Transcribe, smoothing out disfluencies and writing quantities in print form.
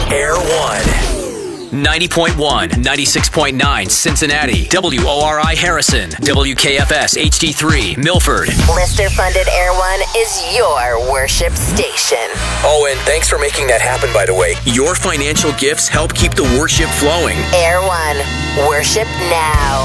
Air One. 90.1, 96.9 Cincinnati, WORI Harrison, WKFS HD3 Milford. Listener-funded Air One is your worship station. Oh, and thanks for making that happen, by the way. Your financial gifts help keep the worship flowing. Air One, worship now.